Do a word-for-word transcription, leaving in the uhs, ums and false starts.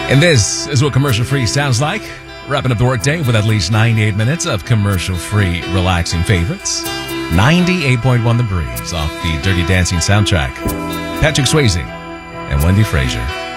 And this is what commercial-free sounds like. Wrapping up the workday with at least ninety-eight minutes of commercial-free, relaxing favorites. ninety-eight point one The Breeze off the Dirty Dancing soundtrack. Patrick Swayze and Wendy Frazier.